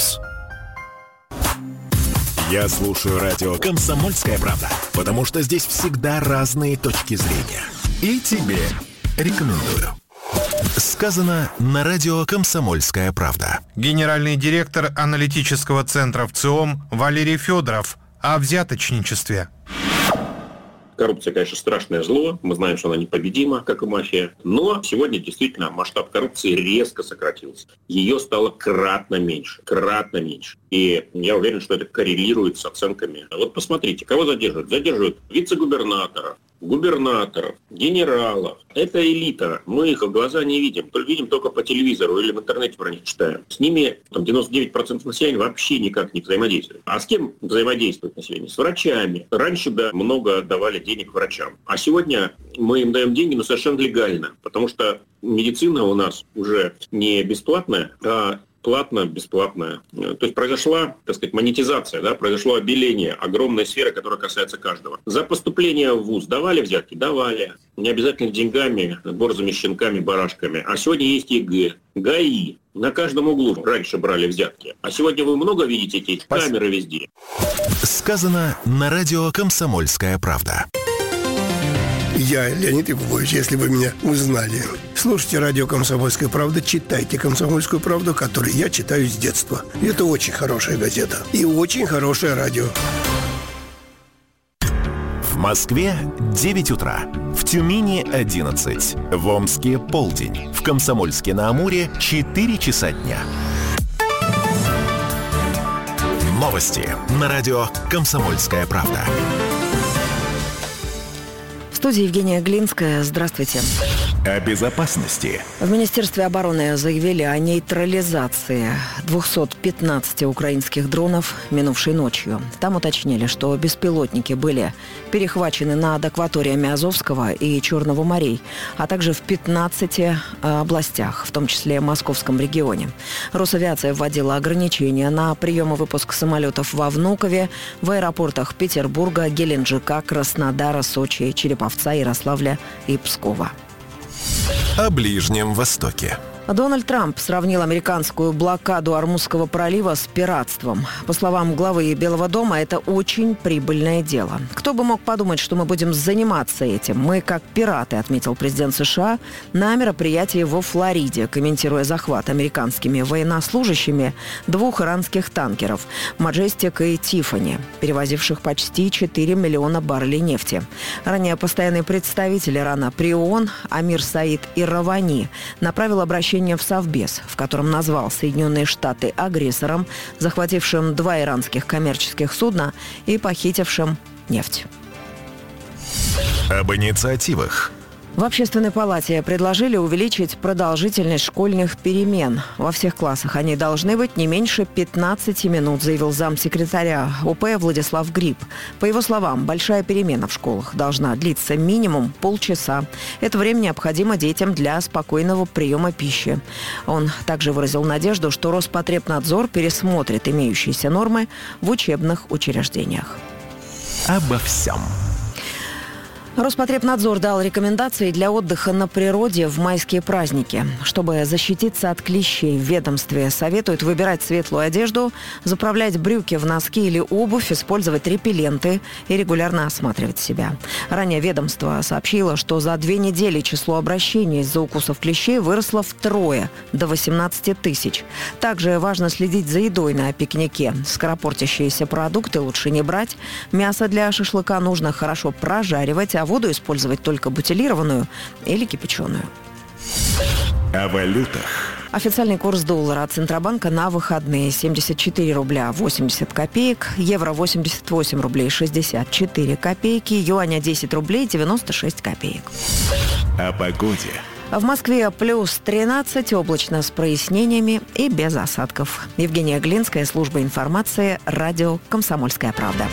Я слушаю радио «Комсомольская правда», потому что здесь всегда разные точки зрения. И тебе рекомендую. Сказано на радио «Комсомольская правда». Генеральный директор аналитического центра ВЦИОМ Валерий Федоров о взяточничестве. Коррупция, конечно, страшное зло. Мы знаем, что она непобедима, как и мафия. Но сегодня действительно масштаб коррупции резко сократился. Ее стало кратно меньше. Кратно меньше. И я уверен, что это коррелирует с оценками. Вот посмотрите, кого задерживают? Задерживают вице-губернаторов, губернаторов, генералов. Это элита. Мы их в глаза не видим. Видим только по телевизору или в интернете про них читаем. С ними 99% населения вообще никак не взаимодействует. А с кем взаимодействует население? С врачами. Раньше много давали денег врачам. А сегодня мы им даем деньги, но совершенно легально. Потому что медицина у нас уже не бесплатная, а платно, бесплатно. То есть произошла, так сказать, монетизация, да, произошло обеление огромной сферы, которая касается каждого. За поступление в вуз давали взятки? Давали. Не обязательно деньгами, борзыми щенками, барашками. А сегодня есть ЕГЭ, ГАИ. На каждом углу раньше брали взятки. А сегодня вы много видите эти камеры везде. Сказано на радио «Комсомольская правда». Я Леонид Якубович, если вы меня узнали. Слушайте радио «Комсомольская правда», читайте «Комсомольскую правду», которую я читаю с детства. Это очень хорошая газета и очень хорошее радио. В Москве 9 утра, в Тюмени 11, в Омске полдень, в Комсомольске-на-Амуре 4 часа дня. Новости на радио «Комсомольская правда». В студии Евгения Глинская. Здравствуйте. О безопасности. В Министерстве обороны заявили о нейтрализации 215 украинских дронов минувшей ночью. Там уточнили, что беспилотники были перехвачены над акваториями Азовского и Черного морей, а также в 15 областях, в том числе в Московском регионе. Росавиация вводила ограничения на прием и выпуск самолетов во Внукове, в аэропортах Петербурга, Геленджика, Краснодара, Сочи, Череповца, Ярославля и Пскова. О Ближнем Востоке. Дональд Трамп сравнил американскую блокаду Ормузского пролива с пиратством. По словам главы Белого дома, это очень прибыльное дело. Кто бы мог подумать, что мы будем заниматься этим? Мы как пираты, отметил президент США на мероприятии во Флориде, комментируя захват американскими военнослужащими 2 иранских танкеров «Маджестик» и «Тиффани», перевозивших почти 4 миллиона баррелей нефти. Ранее постоянный представитель Ирана при ООН Амир Саид Иравани направил обращение в Совбез, в котором назвал Соединенные Штаты агрессором, захватившим 2 иранских коммерческих судна и похитившим нефть. Об инициативах. В Общественной палате предложили увеличить продолжительность школьных перемен. Во всех классах они должны быть не меньше 15 минут, заявил замсекретаря ОП Владислав Гриб. По его словам, большая перемена в школах должна длиться минимум полчаса. Это время необходимо детям для спокойного приема пищи. Он также выразил надежду, что Роспотребнадзор пересмотрит имеющиеся нормы в учебных учреждениях. Обо всем. Роспотребнадзор дал рекомендации для отдыха на природе в майские праздники. Чтобы защититься от клещей, в ведомстве советуют выбирать светлую одежду, заправлять брюки в носки или обувь, использовать репелленты и регулярно осматривать себя. Ранее ведомство сообщило, что за 2 недели число обращений из-за укусов клещей выросло втрое, до 18 тысяч. Также важно следить за едой на пикнике. Скоропортящиеся продукты лучше не брать. Мясо для шашлыка нужно хорошо прожаривать, а воду использовать только бутилированную или кипяченую. О валютах. Официальный курс доллара от Центробанка на выходные 74 рубля 80 копеек, евро 88 рублей 64 копейки, юаня 10 рублей 96 копеек. О погоде. В Москве плюс 13, облачно с прояснениями и без осадков. Евгения Глинская, служба информации, радио «Комсомольская правда».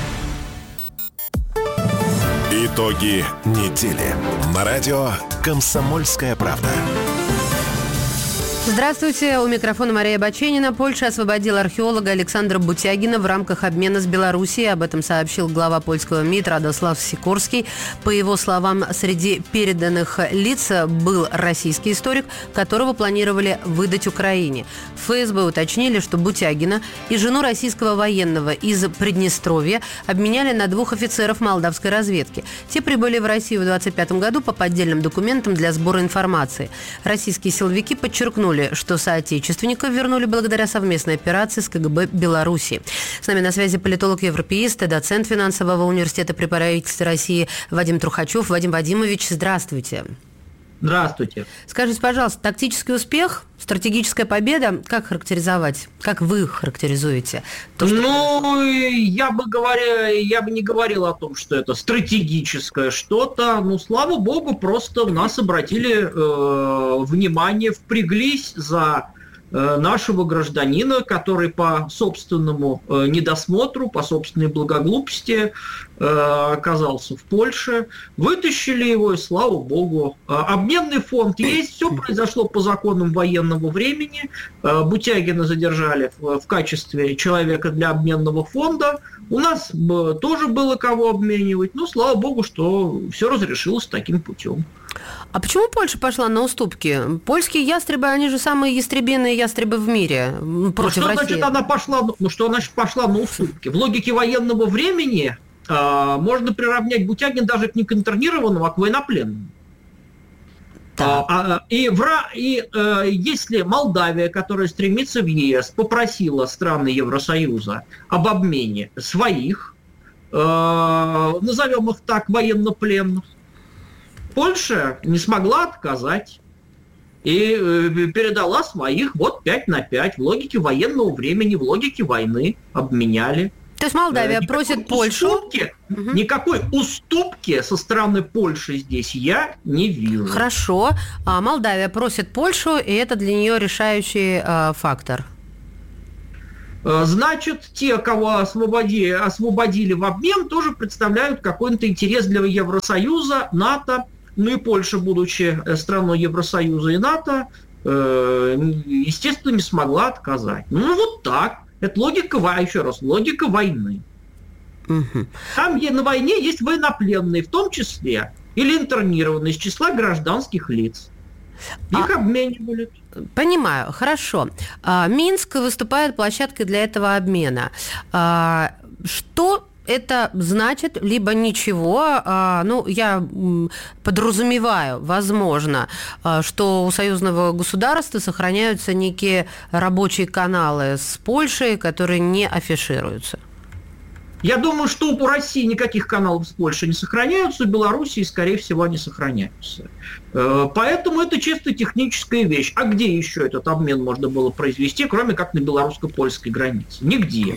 Итоги недели на радио «Комсомольская правда». Здравствуйте, у микрофона Мария Баченина. Польша освободила археолога Александра Бутягина в рамках обмена с Белоруссией. Об этом сообщил глава польского МИД Радослав Сикорский. По его словам, среди переданных лиц был российский историк, которого планировали выдать Украине. В ФСБ уточнили, что Бутягина и жену российского военного из Приднестровья обменяли на 2 офицеров молдавской разведки. Те прибыли в Россию в 2025 году по поддельным документам для сбора информации. Российские силовики подчеркнули, что соотечественников вернули благодаря совместной операции с КГБ Беларуси. С нами на связи политолог-европеист и доцент финансового университета при правительстве России Вадим Трухачев. Вадим Вадимович, здравствуйте. Здравствуйте. Скажите, пожалуйста, тактический успех, стратегическая победа, как характеризовать? Как вы характеризуете? Я бы не говорил о том, что это стратегическое что-то. Слава богу, просто в нас обратили внимание, впряглись за нашего гражданина, который по собственному недосмотру, по собственной благоглупости оказался в Польше. Вытащили его, и слава богу. Обменный фонд есть, все произошло по законам военного времени. Бутягина задержали в качестве человека для обменного фонда. У нас тоже было кого обменивать. Ну, слава богу, что все разрешилось таким путем. А почему Польша пошла на уступки? Польские ястребы, они же самые ястребиные ястребы в мире против России. Значит, она пошла, что значит пошла на уступки? В логике военного времени можно приравнять Бутягин даже к не к интернированному, а к военнопленному. Если Молдавия, которая стремится в ЕС, попросила страны Евросоюза об обмене своих, назовем их так, военнопленных, Польша не смогла отказать и передала своих 5 на 5 в логике военного времени, в логике войны обменяли. То есть Молдавия просит Польшу... Никакой уступки со стороны Польши здесь я не вижу. Хорошо. А Молдавия просит Польшу, и это для нее решающий фактор. Значит, те, кого освободили в обмен, тоже представляют какой-то интерес для Евросоюза, НАТО. Ну и Польша, будучи страной Евросоюза и НАТО, естественно, не смогла отказать. Ну вот так. Это логика войны. Угу. Там на войне есть военнопленные, в том числе, или интернированные из числа гражданских лиц. Их обменивали. Понимаю, хорошо. Минск выступает площадкой для этого обмена. Что это значит, либо ничего? Я подразумеваю, возможно, что у союзного государства сохраняются некие рабочие каналы с Польшей, которые не афишируются. Я думаю, что у России никаких каналов с Польшей не сохраняются, у Белоруссии, скорее всего, не сохраняются. Поэтому это чисто техническая вещь. А где еще этот обмен можно было произвести, кроме как на белорусско-польской границе? Нигде.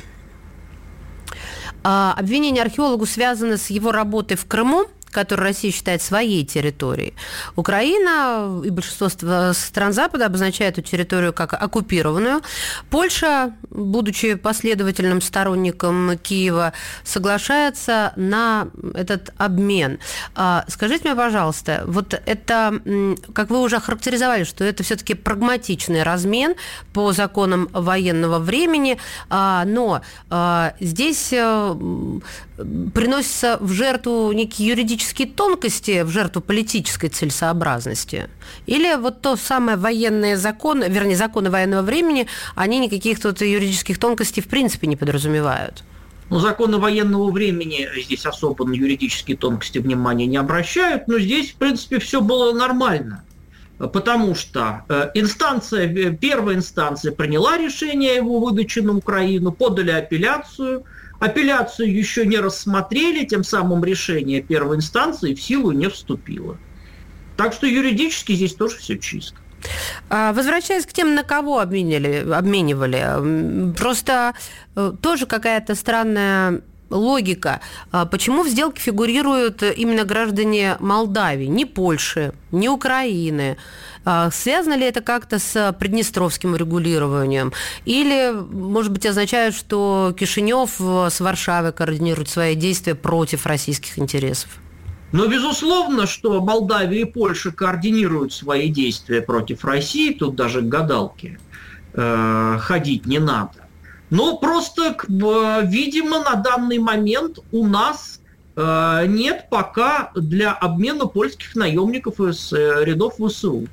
Обвинение археологу связано с его работой в Крыму, которую Россия считает своей территорией. Украина и большинство стран Запада обозначают эту территорию как оккупированную. Польша, будучи последовательным сторонником Киева, соглашается на этот обмен. Скажите мне, пожалуйста, вот это, как вы уже охарактеризовали, что это все-таки прагматичный размен по законам военного времени, но здесь приносятся в жертву некие юридические тонкости, в жертву политической целесообразности? Или вот то самое военные законы, вернее, законы военного времени, они никаких тут юридических тонкостей в принципе не подразумевают? Законы военного времени здесь особо на юридические тонкости внимания не обращают, но здесь, в принципе, все было нормально. Потому что первая инстанция приняла решение о его выдаче на Украину, подали апелляцию. Апелляцию еще не рассмотрели, тем самым решение первой инстанции в силу не вступило. Так что юридически здесь тоже все чисто. Возвращаясь к тем, на кого обменивали, просто тоже какая-то странная логика. Почему в сделке фигурируют именно граждане Молдавии, не Польши, не Украины? Связано ли это как-то с приднестровским регулированием? Или, может быть, означает, что Кишинев с Варшавой координирует свои действия против российских интересов? Ну, безусловно, что Молдавия и Польша координируют свои действия против России, тут даже к гадалке ходить не надо. Но просто, видимо, на данный момент у нас нет пока для обмена польских наемников из рядов ВСУ.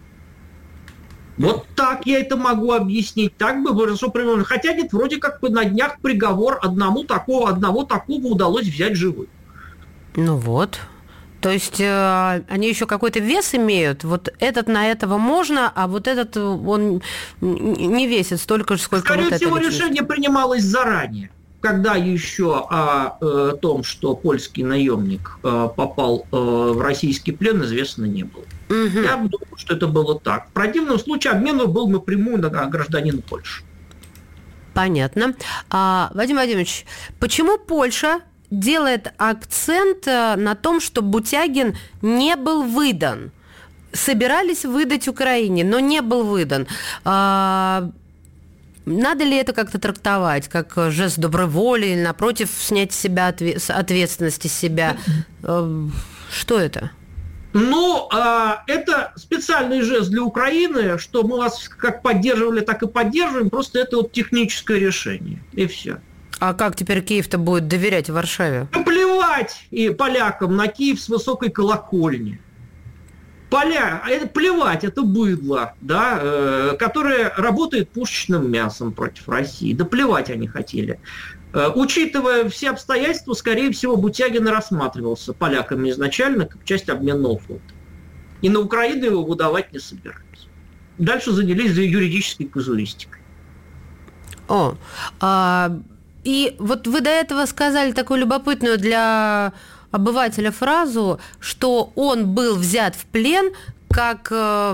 Вот так я это могу объяснить. Так бы хорошо примерно. Хотя нет, вроде как на днях приговор одного такого удалось взять живым. Ну вот. То есть они еще какой-то вес имеют. Вот этот на этого можно, а вот этот он не весит столько же, сколько скорее вот это. Скорее всего, решение принималось заранее. Когда еще о том, что польский наемник попал в российский плен, известно не было. Угу. Я думаю, что это было так. В противном случае обмен был напрямую на гражданина Польши. Понятно. Вадим Вадимович, почему Польша делает акцент на том, что Бутягин не был выдан? собирались выдать Украине, но не был выдан. Надо ли это как-то трактовать, как жест доброй воли, или, напротив, снять с себя ответственности с себя? Что это? Ну, это специальный жест для Украины, что мы вас как поддерживали, так и поддерживаем, просто это вот техническое решение, и все. А как теперь Киев-то будет доверять Варшаве? Да плевать и полякам на Киев с высокой колокольни. Плевать, это быдло, да, которое работает пушечным мясом против России. Да плевать они хотели. Учитывая все обстоятельства, скорее всего, Бутягин рассматривался поляками изначально как часть обменного флота. И на Украину его выдавать не собирались. Дальше занялись за юридической казуистикой. И вот вы до этого сказали такую любопытную для обывателя фразу, что он был взят в плен как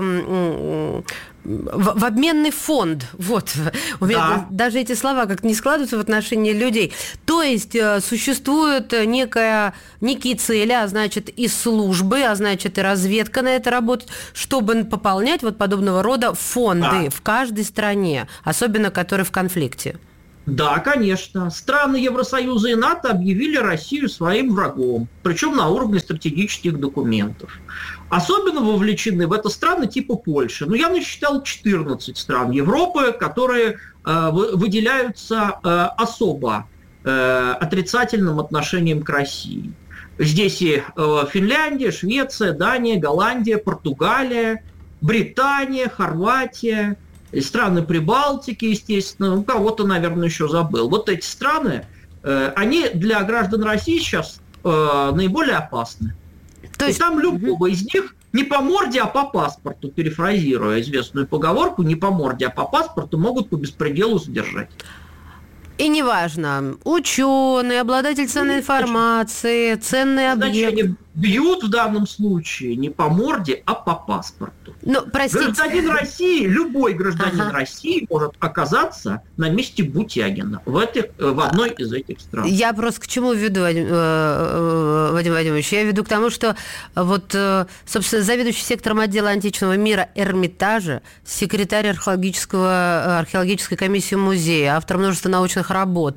в обменный фонд. Вот. У меня даже эти слова как-то не складываются в отношении людей. То есть существуют некие цели, а значит и службы, а значит и разведка на это работает, чтобы пополнять вот подобного рода фонды в каждой стране, особенно которые в конфликте. Да, конечно. Страны Евросоюза и НАТО объявили Россию своим врагом, причем на уровне стратегических документов. Особенно вовлечены в это страны типа Польши. Я насчитал 14 стран Европы, которые выделяются особо отрицательным отношением к России. Здесь и Финляндия, Швеция, Дания, Голландия, Португалия, Британия, Хорватия, страны Прибалтики, естественно, кого-то, наверное, еще забыл. Вот эти страны, они для граждан России сейчас наиболее опасны. То есть... И там любого из них не по морде, а по паспорту, перефразируя известную поговорку, не по морде, а по паспорту могут по беспределу задержать. И неважно, ученый, обладатель ценной информации, ценный объект. Они бьют в данном случае не по морде, а по паспорту. Гражданин России, любой гражданин России может оказаться на месте Бутягина в одной из этих стран. Я просто к чему веду, Вадим Вадимович? Я веду к тому, что вот, собственно, заведующий сектором отдела античного мира Эрмитажа, секретарь археологической комиссии музея, автор множества научных работ,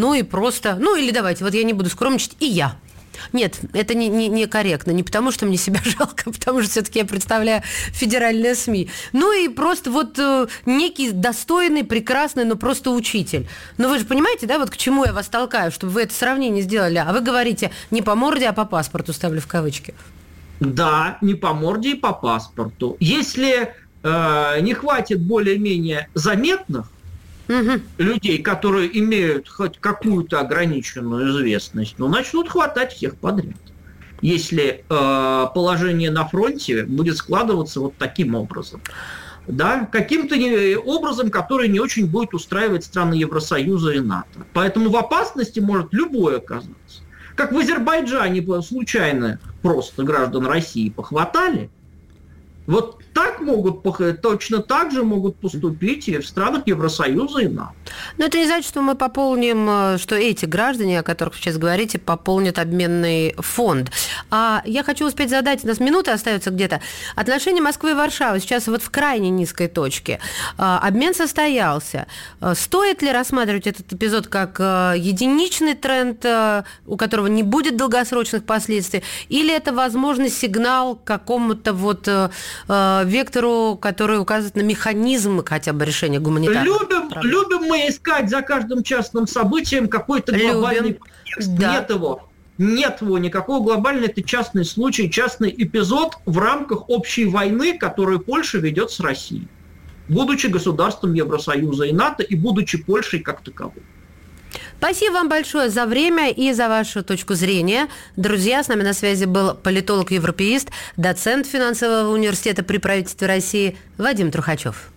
или давайте, вот я не буду скромничать, и я. Нет, это не корректно. Не потому, что мне себя жалко, а потому что все-таки я представляю федеральные СМИ. И просто вот некий достойный, прекрасный, но просто учитель. Но вы же понимаете, да, вот к чему я вас толкаю, чтобы вы это сравнение сделали. А вы говорите не по морде, а по паспорту, ставлю в кавычки. Да, не по морде и по паспорту. Если не хватит более-менее заметных людей, которые имеют хоть какую-то ограниченную известность, начнут хватать всех подряд. Если положение на фронте будет складываться вот таким образом. Да, каким-то образом, который не очень будет устраивать страны Евросоюза и НАТО. Поэтому в опасности может любой оказаться. Как в Азербайджане случайно просто граждан России похватали, вот так точно так же могут поступить и в странах Евросоюза и НАТО. Но это не значит, что мы пополним, что эти граждане, о которых вы сейчас говорите, пополнят обменный фонд. А я хочу успеть задать, у нас минуты остаются где-то. Отношения Москвы и Варшавы сейчас вот в крайне низкой точке. Обмен состоялся. Стоит ли рассматривать этот эпизод как единичный тренд, у которого не будет долгосрочных последствий, или это, возможно, сигнал к какому-то вот вектору, который указывает на механизм хотя бы решения гуманитарных проблем? Любим мы искать за каждым частным событием какой-то глобальный контекст. Да. Нет его никакого глобального. Это частный случай, частный эпизод в рамках общей войны, которую Польша ведет с Россией, будучи государством Евросоюза и НАТО и будучи Польшей как таковой. Спасибо вам большое за время и за вашу точку зрения. Друзья, с нами на связи был политолог-европеист, доцент финансового университета при правительстве России Вадим Трухачев.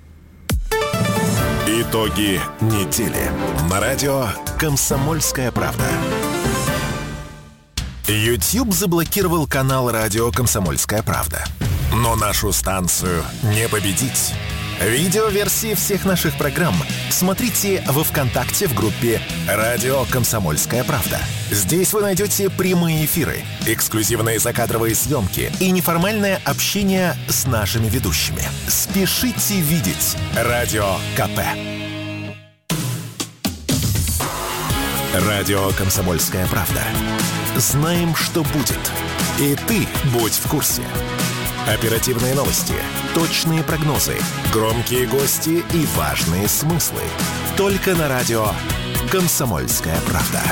Итоги недели. На радио «Комсомольская правда». YouTube заблокировал канал радио «Комсомольская правда». Но нашу станцию не победить. Видеоверсии всех наших программ смотрите во ВКонтакте в группе «Радио Комсомольская правда». Здесь вы найдете прямые эфиры, эксклюзивные закадровые съемки и неформальное общение с нашими ведущими. Спешите видеть Радио КП. Радио «Комсомольская правда». Знаем, что будет. И ты будь в курсе. Оперативные новости, точные прогнозы, громкие гости и важные смыслы. Только на радио «Комсомольская правда».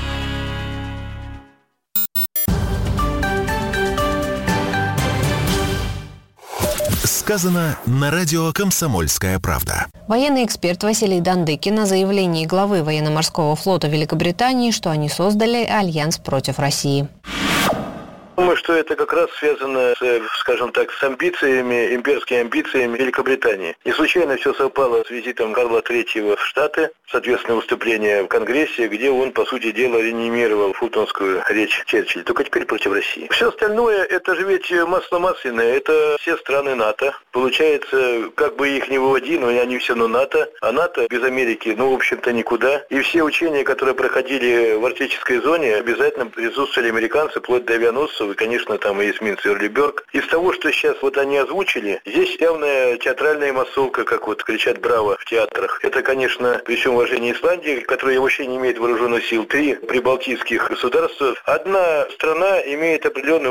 Сказано на радио «Комсомольская правда». Военный эксперт Василий Дандыкин о заявлении главы военно-морского флота Великобритании, что они создали альянс против России. Думаю, что это как раз связано, скажем так, с амбициями, имперскими амбициями Великобритании. Не случайно все совпало с визитом Карла III в Штаты, соответственно, выступление в Конгрессе, где он, по сути дела, реанимировал фултонскую речь Черчилля, только теперь против России. Все остальное, это же ведь масло масляное, это все страны НАТО. Получается, как бы их ни выводи, но они все равно НАТО, а НАТО без Америки, в общем-то, никуда. И все учения, которые проходили в арктической зоне, обязательно присутствовали американцы, вплоть до авианосцев, и, конечно, там и эсминец Эрлиберг. Из того, что сейчас они озвучили, здесь явная театральная массовка, как кричат «Браво» в театрах. Это, конечно, при всем уважении Исландии, которая вообще не имеет вооруженных сил, 3 прибалтийских государства. Одна страна имеет определенную